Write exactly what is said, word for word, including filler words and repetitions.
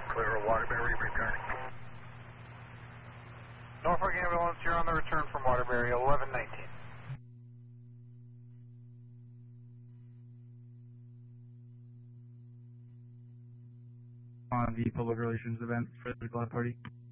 Clear Waterbury, returning. Norfolk Ambulance, you're on the return from Waterbury, eleven nineteen. On the public relations event for the Glad Party.